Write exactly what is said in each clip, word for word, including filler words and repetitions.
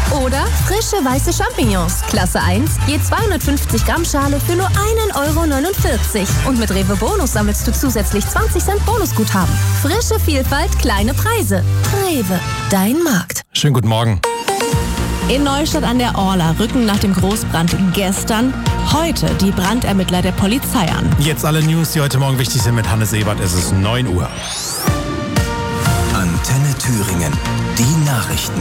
Oder frische weiße Champignons. Klasse eins, je zweihundertfünfzig Gramm Schale für nur ein Euro neunundvierzig. Und mit Rewe Bonus sammelst du zusätzlich zwanzig Cent Bonusguthaben. Frische Vielfalt, kleine Preise. Rewe, dein Markt. Schönen guten Morgen. In Neustadt an der Orla rücken nach dem Großbrand gestern heute die Brandermittler der Polizei an. Jetzt alle News, die heute Morgen wichtig sind mit Hannes Ebert. Es ist neun Uhr. Antenne Thüringen. Die Nachrichten.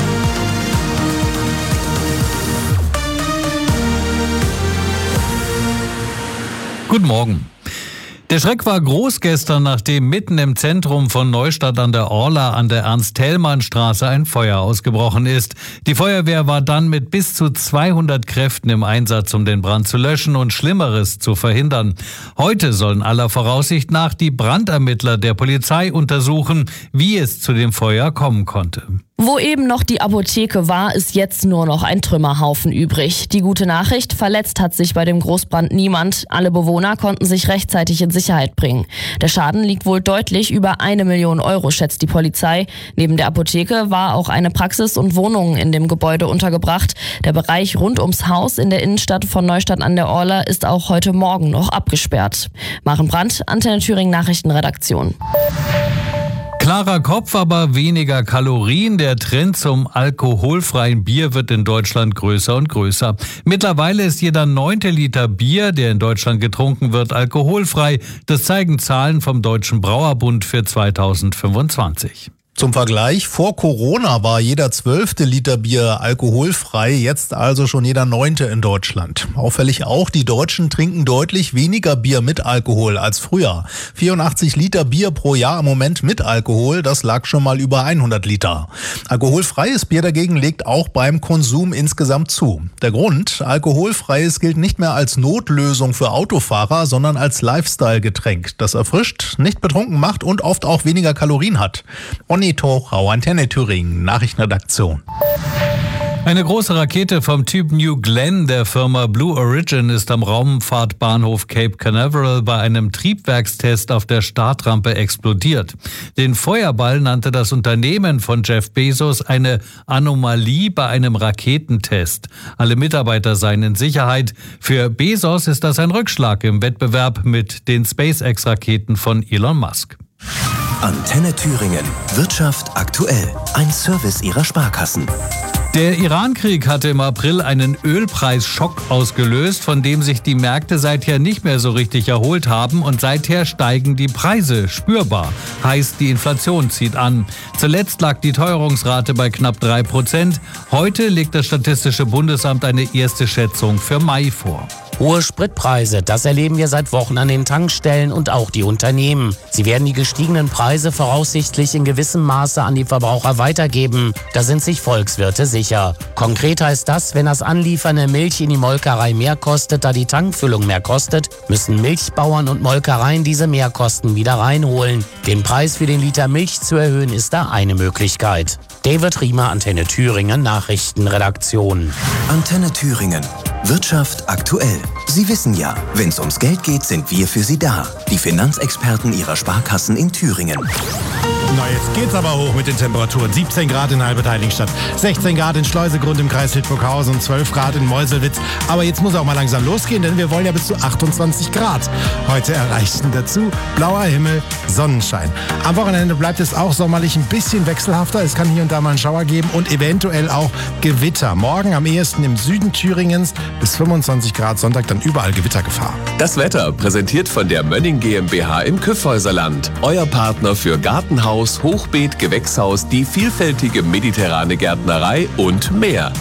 Guten Morgen. Der Schreck war groß gestern, nachdem mitten im Zentrum von Neustadt an der Orla an der Ernst-Thälmann-Straße ein Feuer ausgebrochen ist. Die Feuerwehr war dann mit bis zu zweihundert Kräften im Einsatz, um den Brand zu löschen und Schlimmeres zu verhindern. Heute sollen aller Voraussicht nach die Brandermittler der Polizei untersuchen, wie es zu dem Feuer kommen konnte. Wo eben noch die Apotheke war, ist jetzt nur noch ein Trümmerhaufen übrig. Die gute Nachricht, verletzt hat sich bei dem Großbrand niemand. Alle Bewohner konnten sich rechtzeitig in Sicherheit bringen. Der Schaden liegt wohl deutlich über eine Million Euro, schätzt die Polizei. Neben der Apotheke war auch eine Praxis und Wohnungen in dem Gebäude untergebracht. Der Bereich rund ums Haus in der Innenstadt von Neustadt an der Orla ist auch heute Morgen noch abgesperrt. Maren Brandt, Antenne Thüringen Nachrichtenredaktion. Klarer Kopf, aber weniger Kalorien. Der Trend zum alkoholfreien Bier wird in Deutschland größer und größer. Mittlerweile ist jeder neunte Liter Bier, der in Deutschland getrunken wird, alkoholfrei. Das zeigen Zahlen vom Deutschen Brauerbund für zweitausendfünfundzwanzig. Zum Vergleich, vor Corona war jeder zwölfte Liter Bier alkoholfrei, jetzt also schon jeder neunte in Deutschland. Auffällig auch, die Deutschen trinken deutlich weniger Bier mit Alkohol als früher. vierundachtzig Liter Bier pro Jahr im Moment mit Alkohol, das lag schon mal über hundert Liter. Alkoholfreies Bier dagegen legt auch beim Konsum insgesamt zu. Der Grund, alkoholfreies gilt nicht mehr als Notlösung für Autofahrer, sondern als Lifestyle-Getränk, das erfrischt, nicht betrunken macht und oft auch weniger Kalorien hat. Onni Tochau, Antenne Thüringen, Nachrichtenredaktion. Eine große Rakete vom Typ New Glenn der Firma Blue Origin ist am Raumfahrtbahnhof Cape Canaveral bei einem Triebwerkstest auf der Startrampe explodiert. Den Feuerball nannte das Unternehmen von Jeff Bezos eine Anomalie bei einem Raketentest. Alle Mitarbeiter seien in Sicherheit. Für Bezos ist das ein Rückschlag im Wettbewerb mit den SpaceX-Raketen von Elon Musk. Antenne Thüringen. Wirtschaft aktuell. Ein Service Ihrer Sparkassen. Der Iran-Krieg hatte im April einen Ölpreisschock ausgelöst, von dem sich die Märkte seither nicht mehr so richtig erholt haben und seither steigen die Preise spürbar. Heißt, die Inflation zieht an. Zuletzt lag die Teuerungsrate bei knapp drei Prozent. Heute legt das Statistische Bundesamt eine erste Schätzung für Mai vor. Hohe Spritpreise, das erleben wir seit Wochen an den Tankstellen und auch die Unternehmen. Sie werden die gestiegenen Preise voraussichtlich in gewissem Maße an die Verbraucher weitergeben. Da sind sich Volkswirte sicher. Konkret heißt das, wenn das Anliefern der Milch in die Molkerei mehr kostet, da die Tankfüllung mehr kostet, müssen Milchbauern und Molkereien diese Mehrkosten wieder reinholen. Den Preis für den Liter Milch zu erhöhen, ist da eine Möglichkeit. David Riemer, Antenne Thüringen, Nachrichtenredaktion. Antenne Thüringen. Wirtschaft aktuell. Sie wissen ja, wenn es ums Geld geht, sind wir für Sie da. Die Finanzexperten Ihrer Sparkassen in Thüringen. Na, jetzt geht's aber hoch mit den Temperaturen. siebzehn Grad in Halbertheiligenstadt, sechzehn Grad in Schleusegrund im Kreis Hildburghausen und zwölf Grad in Meuselwitz. Aber jetzt muss auch mal langsam losgehen, denn wir wollen ja bis zu achtundzwanzig Grad heute erreichen. Dazu blauer Himmel, Sonnenschein. Am Wochenende bleibt es auch sommerlich ein bisschen wechselhafter. Es kann hier und da mal einen Schauer geben und eventuell auch Gewitter. Morgen am ehesten im Süden Thüringens bis fünfundzwanzig Grad, Sonntag dann überall Gewittergefahr. Das Wetter präsentiert von der Mönning GmbH im Kyffhäuserland. Euer Partner für Gartenhaus, Hochbeet, Gewächshaus, die vielfältige mediterrane Gärtnerei und mehr.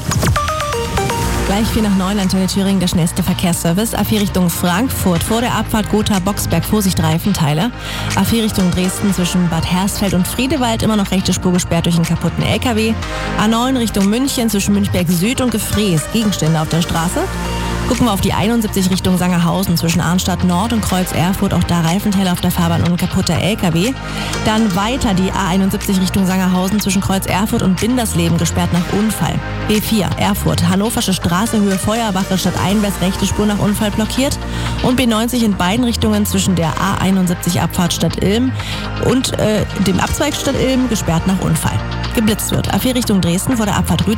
Gleich vier nach neun, Antenne Thüringen, der schnellste Verkehrsservice. A vier Richtung Frankfurt, vor der Abfahrt Gotha-Boxberg, Vorsicht Reifenteile. A vier Richtung Dresden, zwischen Bad Hersfeld und Friedewald, immer noch rechte Spur gesperrt durch einen kaputten L K W. A neun Richtung München, zwischen Münchberg Süd und Gefrees, Gegenstände auf der Straße. Gucken wir auf die einundsiebzig Richtung Sangerhausen, zwischen Arnstadt Nord und Kreuz Erfurt, auch da Reifenteile auf der Fahrbahn und ein kaputter L K W. Dann weiter die A einundsiebzig Richtung Sangerhausen, zwischen Kreuz Erfurt und Bindersleben, gesperrt nach Unfall. B vier Erfurt, Hannoversche Straße, Höhe Feuerwache, Stadt Einwärts, rechte Spur nach Unfall blockiert. Und B neunzig in beiden Richtungen zwischen der A einundsiebzig Abfahrt Stadt Ilm und äh, dem Abzweig Stadt Ilm, gesperrt nach Unfall. Geblitzt wird. A vier Richtung Dresden, vor der Abfahrt Rüden